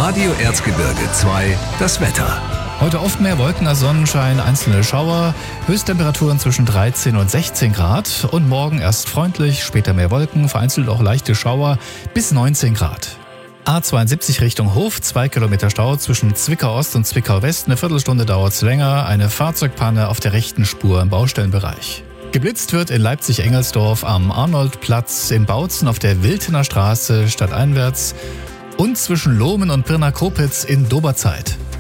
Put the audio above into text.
Radio Erzgebirge 2, das Wetter. Heute oft mehr Wolken als Sonnenschein, einzelne Schauer, Höchsttemperaturen zwischen 13 und 16 Grad und morgen erst freundlich, später mehr Wolken, vereinzelt auch leichte Schauer bis 19 Grad. A72 Richtung Hof, 2 Kilometer Stau zwischen Zwickau Ost und Zwickau West, eine Viertelstunde dauert es länger, eine Fahrzeugpanne auf der rechten Spur im Baustellenbereich. Geblitzt wird in Leipzig-Engelsdorf am Arnoldplatz, in Bautzen auf der Wiltener Straße stadteinwärts und zwischen Lohmen und Pirna-Kopitz in Doberzeit.